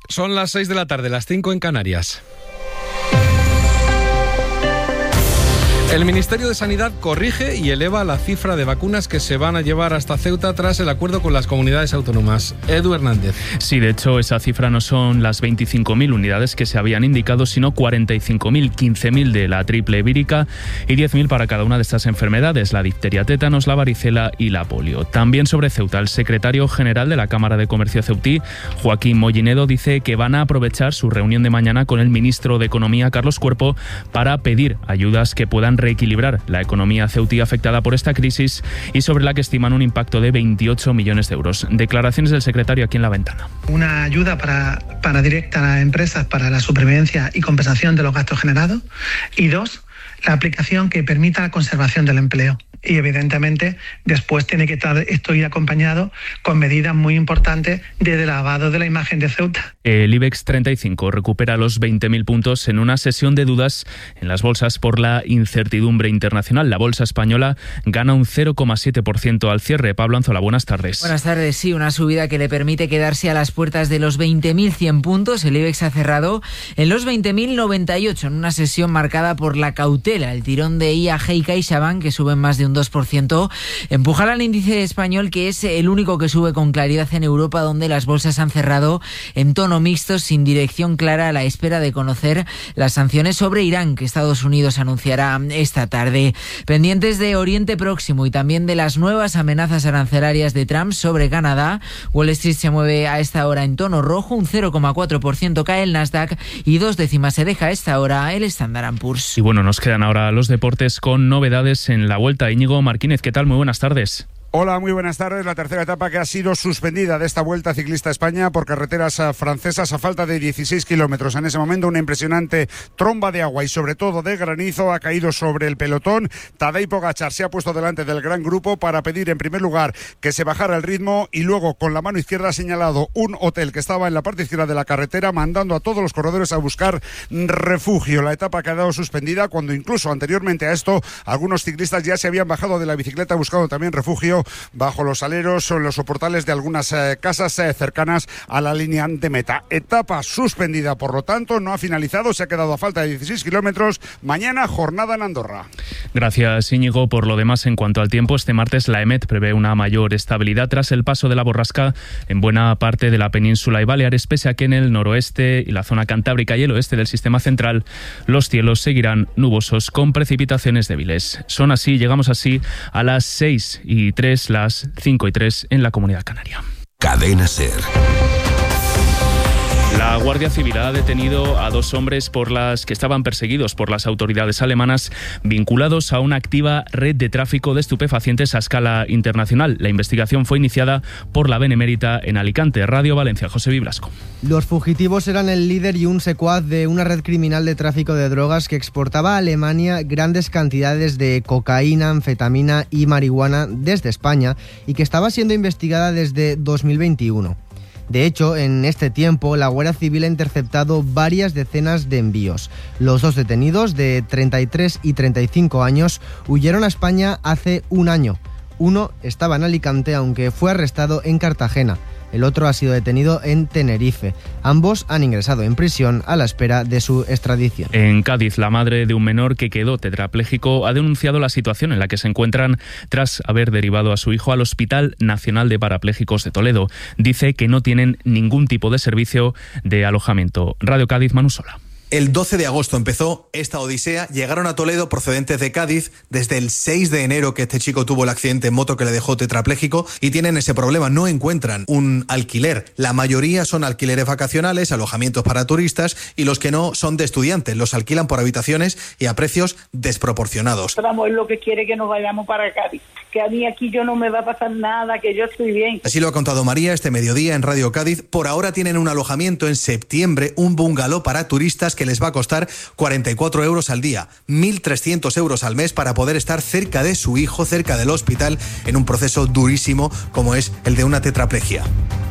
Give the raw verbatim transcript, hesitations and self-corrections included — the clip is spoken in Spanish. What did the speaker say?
Son las seis de la tarde, las cinco en Canarias. El Ministerio de Sanidad corrige y eleva la cifra de vacunas que se van a llevar hasta Ceuta tras el acuerdo con las comunidades autónomas. Edu Hernández. Sí, de hecho, esa cifra no son las veinticinco mil unidades que se habían indicado, sino cuarenta y cinco mil, quince mil de la triple vírica y diez mil para cada una de estas enfermedades, la difteria, tétanos, la varicela y la polio. También sobre Ceuta, el secretario general de la Cámara de Comercio ceutí, Joaquín Mollinedo, dice que van a aprovechar su reunión de mañana con el ministro de Economía, Carlos Cuerpo, para pedir ayudas que puedan reequilibrar la economía ceutí afectada por esta crisis y sobre la que estiman un impacto de veintiocho millones de euros. Declaraciones del secretario aquí en La Ventana. Una ayuda para, para directa a empresas para la supervivencia y compensación de los gastos generados. Y dos, la aplicación que permita la conservación del empleo. Y evidentemente después tiene que estar esto ir acompañado con medidas muy importantes de lavado de la imagen de Ceuta. El IBEX treinta y cinco recupera los veinte mil puntos en una sesión de dudas en las bolsas por la incertidumbre internacional. La bolsa española gana un cero coma siete por ciento al cierre. Pablo Anzola, buenas tardes. Buenas tardes, sí, una subida que le permite quedarse a las puertas de los veinte mil cien puntos. El IBEX ha cerrado en los veinte mil noventa y ocho en una sesión marcada por la cautela. El tirón de I A G y CaixaBank, que suben más de un dos por ciento, empujará al índice español, que es el único que sube con claridad en Europa, donde las bolsas han cerrado en tono mixto, sin dirección clara, a la espera de conocer las sanciones sobre Irán que Estados Unidos anunciará esta tarde. Pendientes de Oriente Próximo y también de las nuevas amenazas arancelarias de Trump sobre Canadá, Wall Street se mueve a esta hora en tono rojo, un cero coma cuatro por ciento cae el Nasdaq y dos décimas se deja a esta hora el Standard and Poor's. Y bueno, nos quedan ahora los deportes con novedades en la Vuelta. Íñigo Martínez, ¿qué tal? Muy buenas tardes. Hola, muy buenas tardes. La tercera etapa que ha sido suspendida de esta Vuelta Ciclista a España por carreteras francesas a falta de dieciséis kilómetros. En ese momento una impresionante tromba de agua y sobre todo de granizo ha caído sobre el pelotón. Tadej Pogačar se ha puesto delante del gran grupo para pedir en primer lugar que se bajara el ritmo y luego con la mano izquierda ha señalado un hotel que estaba en la parte izquierda de la carretera, mandando a todos los corredores a buscar refugio. La etapa ha quedado suspendida cuando incluso anteriormente a esto algunos ciclistas ya se habían bajado de la bicicleta buscando también refugio bajo los aleros o en los soportales de algunas eh, casas eh, cercanas a la línea de meta. Etapa suspendida, por lo tanto, no ha finalizado, se ha quedado a falta de dieciséis kilómetros. Mañana, jornada en Andorra. Gracias, Íñigo. Por lo demás, en cuanto al tiempo, este martes la EMET prevé una mayor estabilidad tras el paso de la borrasca en buena parte de la península y Baleares, pese a que en el noroeste y la zona cantábrica y el oeste del sistema central los cielos seguirán nubosos con precipitaciones débiles. Son así, llegamos así a las seis y tres, las cinco y tres en la Comunidad Canaria. Cadena SER. La Guardia Civil ha detenido a dos hombres por las que estaban perseguidos por las autoridades alemanas, vinculados a una activa red de tráfico de estupefacientes a escala internacional. La investigación fue iniciada por la Benemérita en Alicante. Radio Valencia, José Viblasco. Los fugitivos eran el líder y un secuaz de una red criminal de tráfico de drogas que exportaba a Alemania grandes cantidades de cocaína, anfetamina y marihuana desde España y que estaba siendo investigada desde dos mil veintiuno. De hecho, en este tiempo, la Guardia Civil ha interceptado varias decenas de envíos. Los dos detenidos, de treinta y tres y treinta y cinco años, huyeron a España hace un año. Uno estaba en Alicante, aunque fue arrestado en Cartagena. El otro ha sido detenido en Tenerife. Ambos han ingresado en prisión a la espera de su extradición. En Cádiz, la madre de un menor que quedó tetrapléjico ha denunciado la situación en la que se encuentran tras haber derivado a su hijo al Hospital Nacional de Parapléjicos de Toledo. Dice que no tienen ningún tipo de servicio de alojamiento. Radio Cádiz, Manu Sola. El doce de agosto empezó esta odisea. Llegaron a Toledo procedentes de Cádiz desde el seis de enero que este chico tuvo el accidente en moto que le dejó tetrapléjico y tienen ese problema, no encuentran un alquiler. La mayoría son alquileres vacacionales, alojamientos para turistas y los que no son de estudiantes. Los alquilan por habitaciones y a precios desproporcionados. Ramos es lo que quiere que nos vayamos para Cádiz, que a mí aquí yo no me va a pasar nada, que yo estoy bien. Así lo ha contado María este mediodía en Radio Cádiz. Por ahora tienen un alojamiento en septiembre, un bungalow para turistas que les va a costar cuarenta y cuatro euros al día, mil trescientos euros al mes para poder estar cerca de su hijo, cerca del hospital, en un proceso durísimo como es el de una tetraplegia.